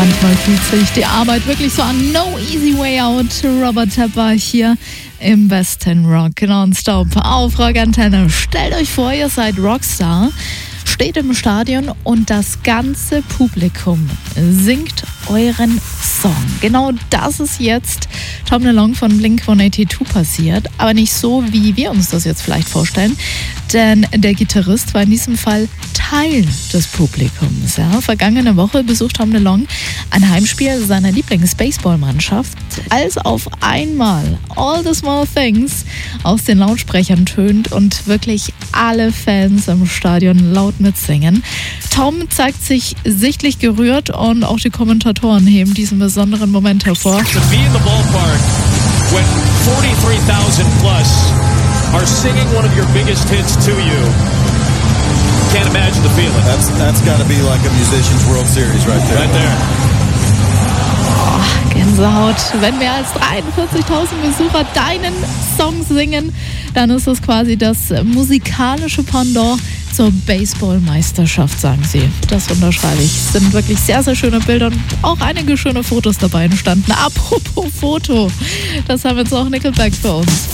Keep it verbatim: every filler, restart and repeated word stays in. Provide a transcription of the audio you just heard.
Manchmal fühlt sich die Arbeit wirklich so an. No easy way out. Robert Tepper hier im besten Rock nonstop auf Rock Antenne. Stellt euch vor, ihr seid Rockstar, steht im Stadion und das ganze Publikum singt euren Song. Genau das ist jetzt Tom DeLonge von Blink hundertzweiundachtzig passiert, aber nicht so, wie wir uns das jetzt vielleicht vorstellen, denn der Gitarrist war in diesem Fall Teil des Publikums. Ja. Vergangene Woche besucht Tom DeLonge ein Heimspiel seiner Lieblings-Baseball-Mannschaft, als auf einmal All the Small Things aus den Lautsprechern tönt und wirklich alle Fans im Stadion laut mitsingen. Tom zeigt sich sichtlich gerührt und auch die Kommentatoren heben diesen besonderen Moment hervor. To be in the ballpark when forty-three thousand plus are singing one of your biggest hits to you. Can't imagine the feeling. That's that's got to be like a musician's World Series right there. Right there. Oh, Gänsehaut. Wenn mehr als dreiundvierzigtausend Besucher deinen Song singen, dann ist das quasi das musikalische Pendant zur Baseballmeisterschaft, sagen sie. Das unterschreibe ich. Es sind wirklich sehr, sehr schöne Bilder und auch einige schöne Fotos dabei entstanden. Apropos Foto, das haben jetzt auch Nickelback für uns.